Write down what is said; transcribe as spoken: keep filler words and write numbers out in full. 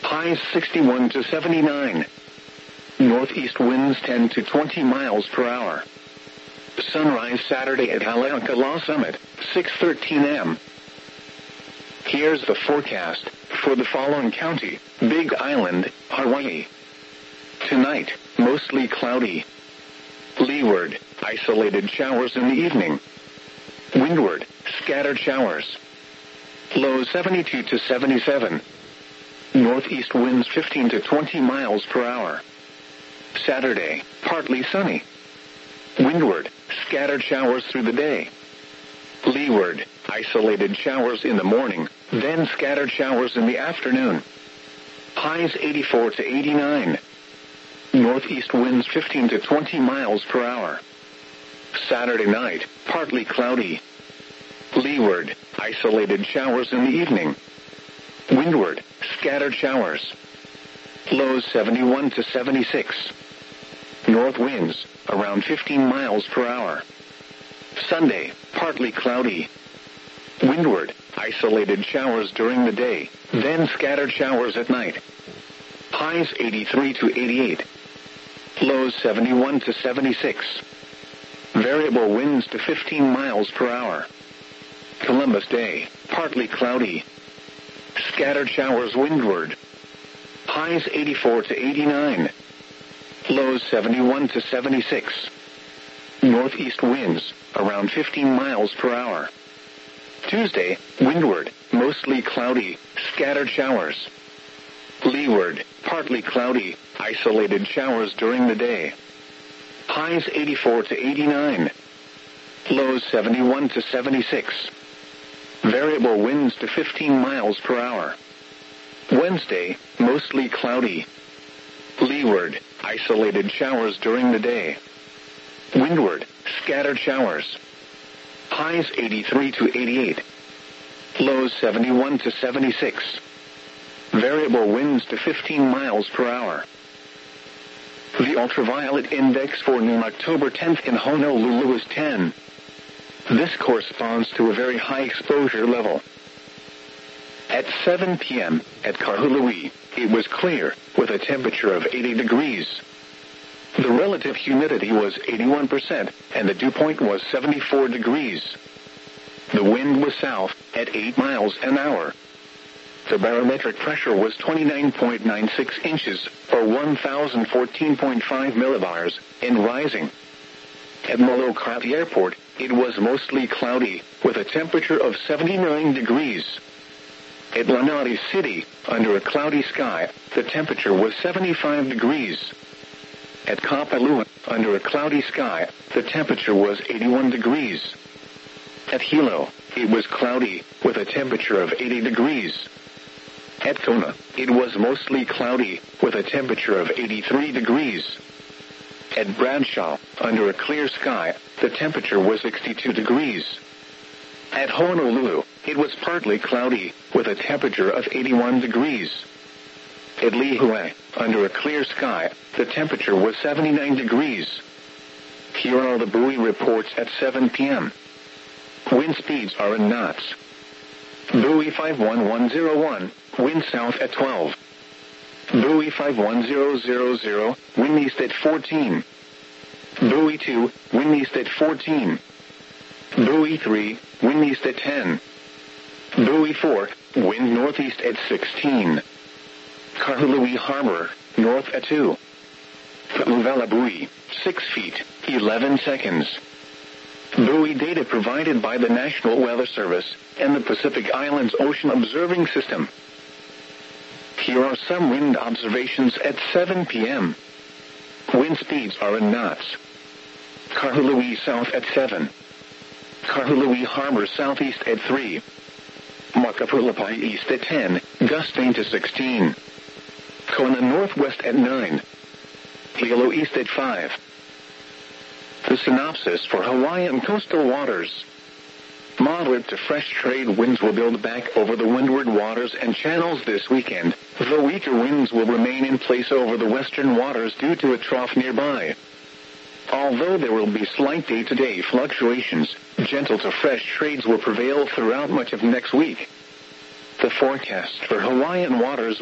Highs sixty-one to seventy-nine. Northeast winds ten to twenty miles per hour. Sunrise Saturday at Haleakala Summit, six thirteen a m Here's the forecast for the following county: Big Island, Hawaii. Tonight, mostly cloudy. Leeward, isolated showers in the evening. Windward, scattered showers. Low seventy-two to seventy-seven. Northeast winds fifteen to twenty miles per hour. Saturday, partly sunny. Windward, scattered showers through the day. Leeward, isolated showers in the morning, then scattered showers in the afternoon. Highs eighty-four to eighty-nine. Northeast winds fifteen to twenty miles per hour. Saturday night, partly cloudy. Leeward, isolated showers in the evening. Windward, scattered showers. Lows seventy-one to seventy-six. North winds, around fifteen miles per hour. Sunday, partly cloudy. Windward, isolated showers during the day, then scattered showers at night. Highs eighty-three to eighty-eight. Lows seventy-one to seventy-six. Variable winds to fifteen miles per hour. Columbus Day, partly cloudy. Scattered showers windward. Highs eighty-four to eighty-nine. Lows seventy-one to seventy-six. Northeast winds, around fifteen miles per hour. Tuesday, windward, mostly cloudy, scattered showers. Leeward, partly cloudy, isolated showers during the day. Highs eighty-four to eighty-nine. Lows seventy-one to seventy-six. Variable winds to fifteen miles per hour. Wednesday, mostly cloudy. Leeward, isolated showers during the day. Windward, scattered showers. Highs eighty-three to eighty-eight. Lows seventy-one to seventy-six. Variable winds to fifteen miles per hour. The ultraviolet index for noon October tenth in Honolulu is ten. This corresponds to a very high exposure level. At seven p m at Kahului, it was clear, with a temperature of eighty degrees. The relative humidity was eighty-one percent, and the dew point was seventy-four degrees. The wind was south, at eight miles an hour. The barometric pressure was twenty-nine point nine six inches, or one thousand fourteen point five millibars, and rising. At Molokai Airport, it was mostly cloudy, with a temperature of seventy-nine degrees. At Lanai City, under a cloudy sky, the temperature was seventy-five degrees. At Kapalua, under a cloudy sky, the temperature was eighty-one degrees. At Hilo, it was cloudy, with a temperature of eighty degrees. At Kona, it was mostly cloudy, with a temperature of eighty-three degrees. At Bradshaw, under a clear sky, the temperature was sixty-two degrees. At Honolulu, it was partly cloudy, with a temperature of eighty-one degrees. At Lihue, under a clear sky, the temperature was seventy-nine degrees. Here are the buoy reports at seven p m Wind speeds are in knots. Buoy five one one zero one, wind south at twelve. Buoy five one zero zero zero, wind east at fourteen. Buoy two, wind east at fourteen. Buoy three, wind east at ten. Buoy four, wind northeast at sixteen. Kahului Harbor, north at two. Ka'uvela buoy, six feet, eleven seconds. Buoy data provided by the National Weather Service and the Pacific Islands Ocean Observing System. Here are some wind observations at seven p m Wind speeds are in knots. Kahului south at seven. Kahului Harbor southeast at three. Makapulapai east at ten, gusting to sixteen. Kona northwest at nine. Hilo east at five. The synopsis for Hawaiian coastal waters. Moderate to fresh trade winds will build back over the windward waters and channels this weekend, though weaker winds will remain in place over the western waters due to a trough nearby. Although there will be slight day-to-day fluctuations, gentle to fresh trades will prevail throughout much of next week. The forecast for Hawaiian waters